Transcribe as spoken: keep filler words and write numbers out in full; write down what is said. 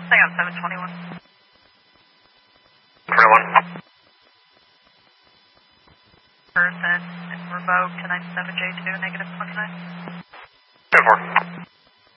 Stay on seven twenty-one. twenty-one. Person revoked to ninety-seven J two, negative twenty-nine. ten four.